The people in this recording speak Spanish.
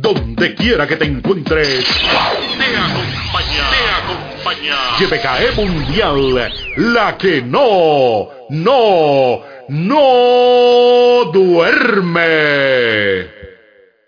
donde quiera que te encuentres, te acompaña. YPKE Mundial, la que no duerme.